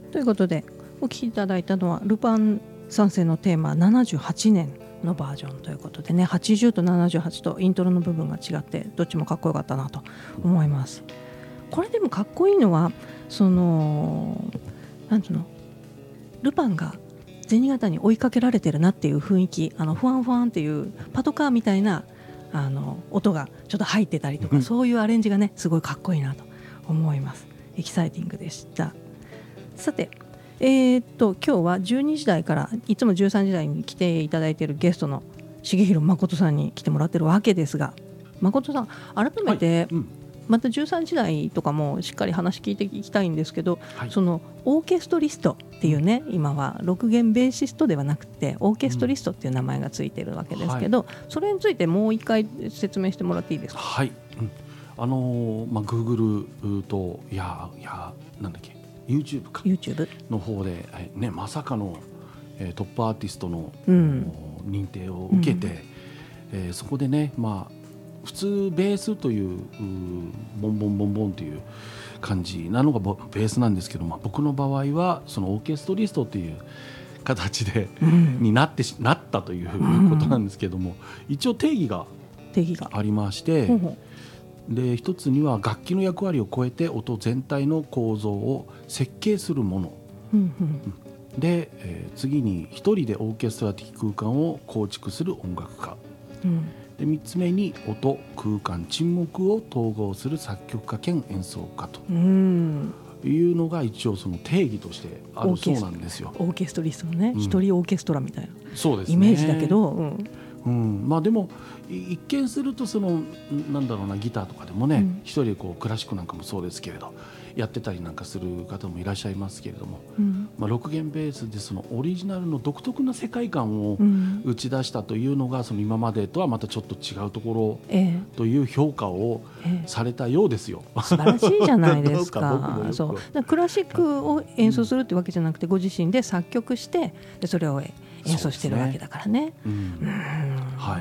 ということでお聞きいただいたのはルパン三世のテーマ78年のバージョンということでね、80と78とイントロの部分が違ってどっちもかっこよかったなと思います。これでもかっこいいのはなんていうの、ルパンが銭形に追いかけられてるなっていう雰囲気、フワンフワンっていうパトカーみたいな音がちょっと入ってたりとか、そういうアレンジがねすごいかっこいいなと思います。エキサイティングでした。さて今日は12時台からいつも13時台に来ていただいているゲストの重弘誠さんに来てもらってるわけですが、誠さん改めて、また13時台とかもしっかり話聞いていきたいんですけど、そのオーケストリストっていうね、今は6弦ベーシストではなくてオーケストリストっていう名前がついてるわけですけど、それについてもう一回説明してもらっていいですか。 はい、Google となんだっけYouTube の方で、ね、まさかの、トップアーティストの、認定を受けて、そこでね、普通ベースというボンボンボンボンという感じなのがベースなんですけど、僕の場合はそのオーケストリストという形で、になったということなんですけども、一応定義がありまして、で一つには楽器の役割を超えて音全体の構造を設計するもの、で、次に一人でオーケストラ的空間を構築する音楽家、で3つ目に音、空間、沈黙を統合する作曲家兼演奏家というのが一応その定義としてあるそうなんですよ。 オーケストリストのね、一人オーケストラみたいなそうですね、 イメージだけど、 でも一見するとなんだろうな、ギターとかでもね、一人でクラシックなんかもそうですけれどやってたりなんかする方もいらっしゃいますけれども、6弦ベースでそのオリジナルの独特な世界観を打ち出したというのが、その今までとはまたちょっと違うところという評価をされたようですよ。 素晴らしいじゃないですか。そうクラシックを演奏するってわけじゃなくて、ご自身で作曲してでそれを演奏してるわけだからね。 はい。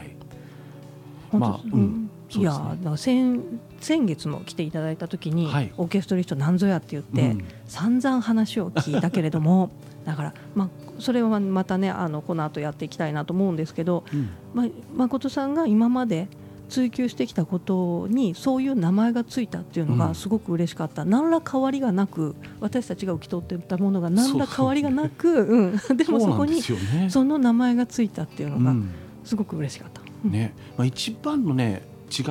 いやだから先月も来ていただいた時に、オーケストリストなんぞやって言って、散々話を聞いたけれどもだから、それはまたねこの後やっていきたいなと思うんですけど、誠さんが今まで追求してきたことにそういう名前がついたっていうのがすごく嬉しかった。何ら変わりがなく、私たちが受け取っていたものが何ら変わりがなく、でもそこにその名前がついたっていうのがすごく嬉しかった。 一番のね